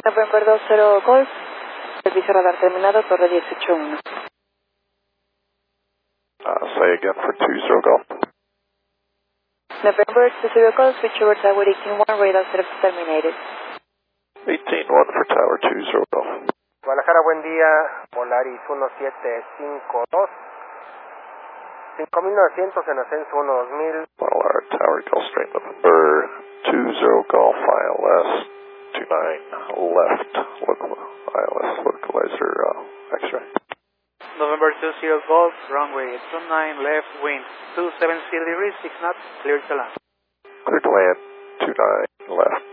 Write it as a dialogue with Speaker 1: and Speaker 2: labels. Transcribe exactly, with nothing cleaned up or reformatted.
Speaker 1: November dos cero Golf, servicio radar terminado, torre dieciocho uno.
Speaker 2: Uh, say again for two zero Golf.
Speaker 1: November two zero Golf, switch over tower eighteen one, radar service terminated.
Speaker 2: eighteen one for tower two zero Golf.
Speaker 3: Guadalajara, buen día, Polaris uno siete cinco dos, cinco mil novecientos en ascenso uno dos mil.
Speaker 2: Well, tower Gulfstream November two zero Golf I L S two nine left, local I L S localizer uh, X-ray.
Speaker 4: November two zero Golf, runway two nine left, wind two seven zero degrees, six knots, clear to land.
Speaker 2: Clear to land two nine left.